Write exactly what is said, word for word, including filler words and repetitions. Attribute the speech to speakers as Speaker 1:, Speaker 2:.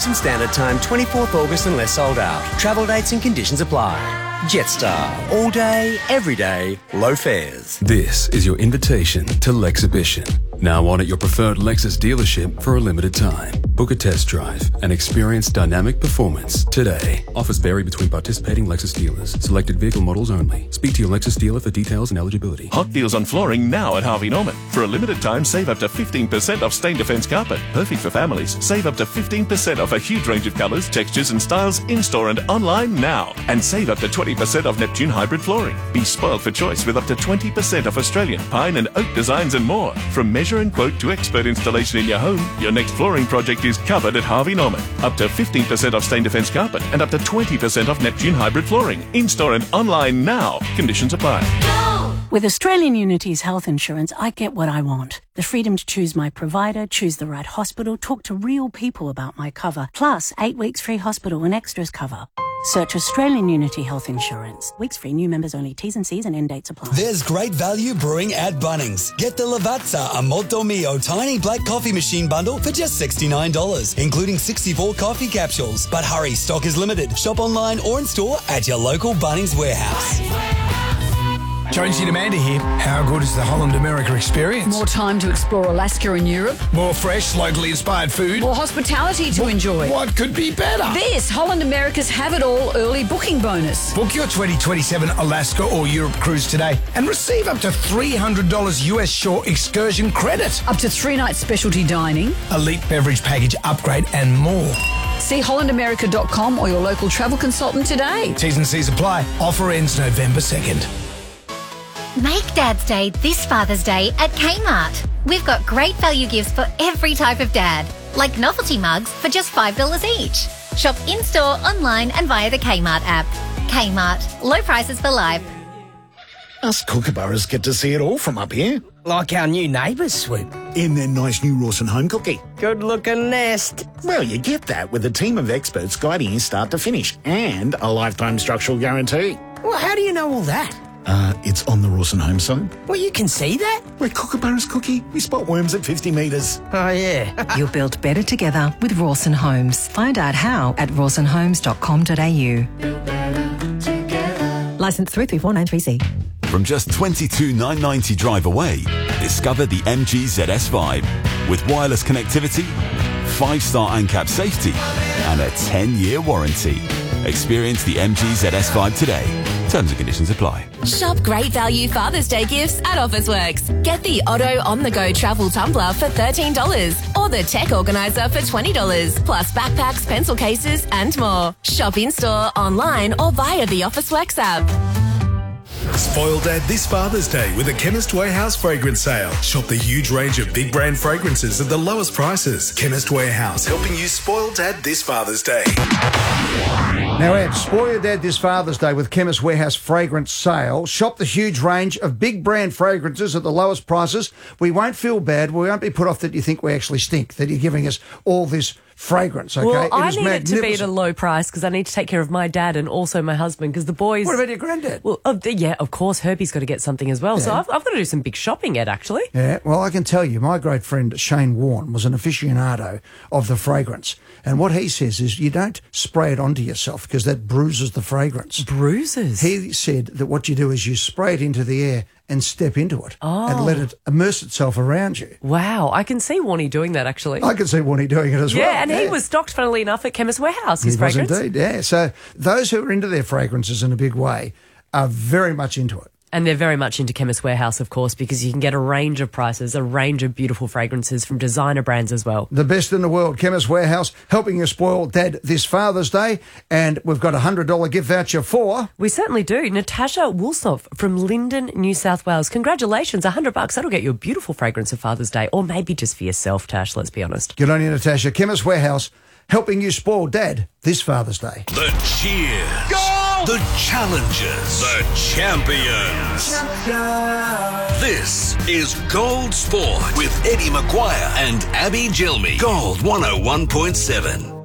Speaker 1: Eastern Standard Time, twenty-fourth August unless sold out. Travel dates and conditions apply. Jetstar. All day, every day, low fares.
Speaker 2: This is your invitation to Lexhibition. Now on at your preferred Lexus dealership for a limited time. Book a test drive and experience dynamic performance today. Offers vary between participating Lexus dealers. Selected vehicle models only. Speak to your Lexus dealer for details and eligibility.
Speaker 3: Hot deals on flooring now at Harvey Norman. For a limited time, save up to fifteen percent off stain defense carpet. Perfect for families. Save up to fifteen percent off a huge range of colours, textures and styles in-store and online now. And save up to twenty percent off Neptune hybrid flooring. Be spoiled for choice with up to twenty percent off Australian, pine and oak designs and more. From measure and quote to expert installation in your home, your next flooring project is covered at Harvey Norman. Up to fifteen percent off stain defense carpet and up to twenty percent off Neptune hybrid flooring. In-store and online now. Conditions apply.
Speaker 4: With Australian Unity's health insurance, I get what I want. The freedom to choose my provider, choose the right hospital, talk to real people about my cover, plus eight weeks free hospital and extras cover. Search Australian Unity Health Insurance. Weeks free, new members only. T's and C's and end dates apply.
Speaker 5: There's great value brewing at Bunnings. Get the Lavazza a Molto Mio tiny black coffee machine bundle for just sixty-nine dollars, including sixty-four coffee capsules. But hurry, stock is limited. Shop online or in store at your local Bunnings warehouse.
Speaker 6: Jonesy and Amanda here. How good is the Holland America experience?
Speaker 7: More time to explore Alaska and Europe.
Speaker 6: More fresh, locally inspired food.
Speaker 7: More hospitality to
Speaker 6: what,
Speaker 7: enjoy.
Speaker 6: What could be better?
Speaker 7: This Holland America's Have It All early booking bonus.
Speaker 6: Book your twenty twenty-seven Alaska or Europe cruise today and receive up to three hundred dollars U S shore excursion credit.
Speaker 7: Up to three nights specialty dining.
Speaker 6: Elite beverage package upgrade and more.
Speaker 7: See holland america dot com or your local travel consultant today.
Speaker 6: T's and C's apply. Offer ends November second.
Speaker 8: Make Dad's Day this Father's Day at Kmart. We've got great value gifts for every type of dad, like novelty mugs for just five dollars each. Shop in-store, online and via the Kmart app. Kmart. Low prices for life.
Speaker 9: Us kookaburras get to see it all from up here.
Speaker 10: Like our new neighbours, Swoop.
Speaker 9: In their nice new Rawson home cookie.
Speaker 10: Good-looking nest.
Speaker 9: Well, you get that with a team of experts guiding you start to finish and a lifetime structural guarantee.
Speaker 10: Well, how do you know all that?
Speaker 9: Uh, it's on the Rawson home side.
Speaker 10: Well, you can see that?
Speaker 9: We're kookaburras, Cookie. We spot worms at fifty metres.
Speaker 10: Oh, yeah.
Speaker 11: You'll build better together with Rawson Homes. Find out how at rawson homes dot com dot a u. Licence three three four nine three C.
Speaker 12: From just twenty-two thousand nine hundred ninety drive away, discover the M G Z S Vibe. With wireless connectivity, five-star ANCAP safety, and a ten-year warranty. Experience the M G Z S Vibe today. Terms and conditions apply.
Speaker 13: Shop great value Father's Day gifts at Officeworks. Get the Otto on-the-go travel tumbler for thirteen dollars or the tech organizer for twenty dollars, plus backpacks, pencil cases and more. Shop in-store, online or via the Officeworks app.
Speaker 14: Spoil Dad this Father's Day with a Chemist Warehouse fragrance sale. Shop the huge range of big brand fragrances at the lowest prices. Chemist Warehouse, helping you spoil Dad this Father's Day.
Speaker 15: Now, Ed, spoil your dad this Father's Day with Chemist Warehouse fragrance sale. Shop the huge range of big brand fragrances at the lowest prices. We won't feel bad. We won't be put off that you think we actually stink, that you're giving us all this fragrance, okay?
Speaker 16: Well, I
Speaker 15: it is
Speaker 16: need it to be at a
Speaker 15: magnificent.
Speaker 16: low price because I need to take care of my dad and also my husband because the boys...
Speaker 15: What about your granddad?
Speaker 16: Well, uh, yeah, of course, Herbie's got to get something as well.
Speaker 15: Yeah.
Speaker 16: So I've, I've got to do some big shopping, Ed, actually.
Speaker 15: Yeah, well, I can tell you, my great friend Shane Warne was an aficionado of the fragrance. And what he says is you don't spray it onto yourself because that bruises the fragrance.
Speaker 16: Bruises?
Speaker 15: He said that what you do is you spray it into the air and step into it
Speaker 16: Oh.
Speaker 15: and let it immerse itself around you.
Speaker 16: Wow, I can see Warnie doing that, actually.
Speaker 15: I can see Warnie doing it as
Speaker 16: yeah,
Speaker 15: well.
Speaker 16: and he was stocked, funnily enough, at Chemist Warehouse, his
Speaker 15: He was
Speaker 16: fragrance.
Speaker 15: indeed, yeah. So those who are into their fragrances in a big way are very much into it.
Speaker 16: And they're very much into Chemist Warehouse, of course, because you can get a range of prices, a range of beautiful fragrances from designer brands as well.
Speaker 15: The best in the world, Chemist Warehouse, helping you spoil Dad this Father's Day. And we've got a one hundred dollars gift voucher for...
Speaker 16: We certainly do. Natasha Woolsop from Lyndon, New South Wales. Congratulations, one hundred bucks. That'll get you a beautiful fragrance for Father's Day, or maybe just for yourself, Tash, let's be honest.
Speaker 15: Good on you, Natasha. Chemist Warehouse, helping you spoil Dad this Father's Day.
Speaker 17: The Cheers. Goal! The Challengers. The Champions. Champions. This is Gold Sport with Eddie McGuire and Abby Gilmy. Gold one oh one point seven.